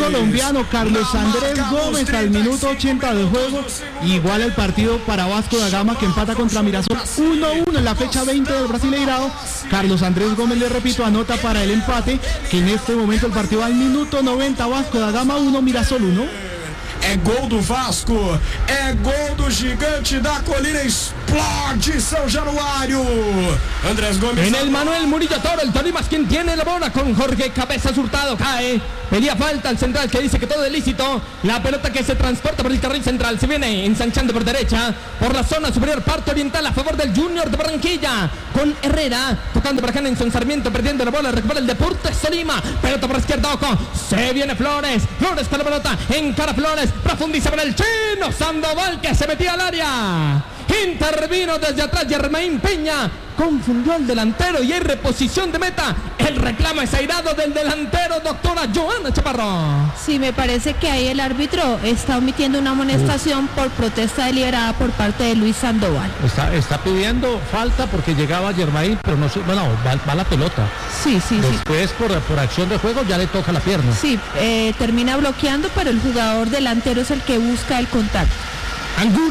colombiano Carlos Andrés Gómez al minuto 80 de juego. Igual el partido para Vasco da Gama, que empata contra Mirassol 1-1 en la fecha 20 del Brasileirao. Carlos Andrés Gómez, le repito, anota para el empate, que en este momento el partido va al minuto 90, Vasco da Gama 1, Mirassol 1. É gol do Vasco, é gol do gigante da colina, explode São Januário. Andrés Gómez. En el Manuel Murillo Toro, el Tolima es quien tiene la bola con Jorge Cabezas Hurtado, cae, pedía falta al central que dice que todo es lícito, la pelota que se transporta por el carril central, se viene ensanchando por derecha, por la zona superior, parte oriental a favor del Junior de Barranquilla, con Herrera, tocando para Henderson Sarmiento, perdiendo la bola, recupera el Deportes Tolima, pelota por izquierda, ojo, se viene Flores con la pelota, encara Flores, profundiza para el chino Sandoval, que se metía al área, intervino desde atrás Germain Peña, confundió al delantero y hay reposición de meta. El reclamo es airado del delantero, doctora Joana Chaparro. Sí, me parece que ahí el árbitro está omitiendo una amonestación por protesta deliberada por parte de Luis Sandoval. Está pidiendo falta porque llegaba Germain, pero no, va la pelota. Sí. Después por acción de juego ya le toca la pierna. Sí, termina bloqueando, pero el jugador delantero es el que busca el contacto. Angulo